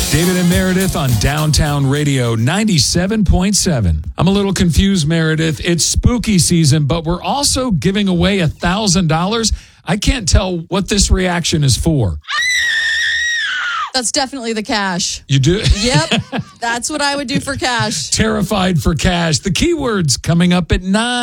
David and Meredith on Downtown Radio 97.7. I'm a little confused, Meredith. It's spooky season, but we're also giving away $1,000. I can't tell what this reaction is for. That's definitely the cash. You do? Yep. That's what I would do for cash. Terrified for cash. The keywords coming up at 9.